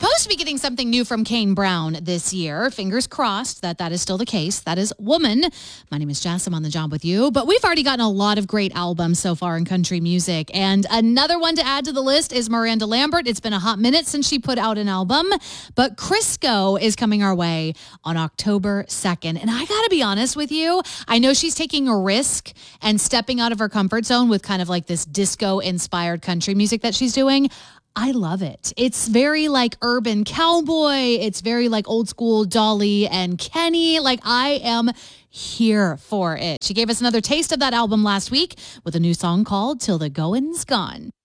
supposed to be getting something new from Kane Brown this year. Fingers crossed that is still the case. That is Woman. My name is Jess. I'm on the job with you. But we've already gotten a lot of great albums so far in country music. And another one to add to the list is Miranda Lambert. It's been a hot minute since she put out an album. But Crisco is coming our way on October 2nd. And I got to be honest with you, I know she's taking a risk and stepping out of her comfort zone with kind of like this disco-inspired country music that she's doing. I love it. It's very like urban cowboy. It's very like old school Dolly and Kenny. Like I am here for it. She gave us another taste of that album last week with a new song called Till the Goin's Gone.